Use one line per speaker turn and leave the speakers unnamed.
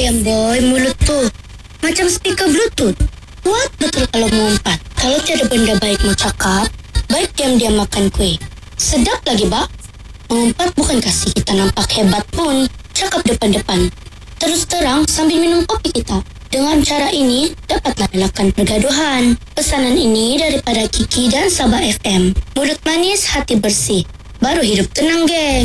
ayam boy, mulut tuh macam speaker bluetooth. Kuat betul kalau mengumpat. Kalau tiada benda baik mau cakap, baik diam-diam makan kuih. Sedap lagi, Bak. Mengumpat bukan kasih kita nampak hebat pun. Cakap depan-depan. Terus terang sambil minum kopi kita. Dengan cara ini, dapatlah elakkan pergaduhan. Pesanan ini daripada Kiki dan Sabah FM. Mulut manis, hati bersih. Baru hidup tenang, geng.